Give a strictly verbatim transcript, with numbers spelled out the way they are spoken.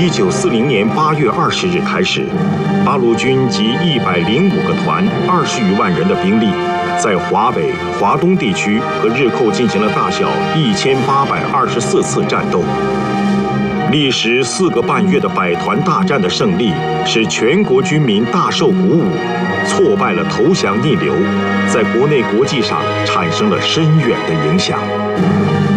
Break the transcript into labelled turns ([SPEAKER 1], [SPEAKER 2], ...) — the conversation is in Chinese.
[SPEAKER 1] 一九四零年八月二十日开始，八路军及一百零五个团、二十余万人的兵力，在华北、华东地区和日寇进行了大小一千八百二十四次战斗。历时四个半月的百团大战的胜利，使全国军民大受鼓舞，挫败了投降逆流，在国内国际上产生了深远的影响。